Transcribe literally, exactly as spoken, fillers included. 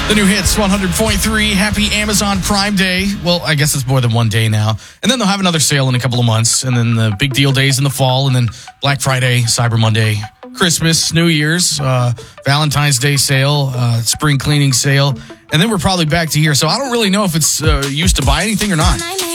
The new hits, one hundred point three. Happy Amazon Prime Day. Well, I guess it's more than one day now. And then they'll have another sale in a couple of months. And then the big deal days in the fall. And then Black Friday, Cyber Monday, Christmas, New Year's, uh, Valentine's Day sale, uh, spring cleaning sale. And then we're probably back to here. So I don't really know if it's uh, used to buy anything or not.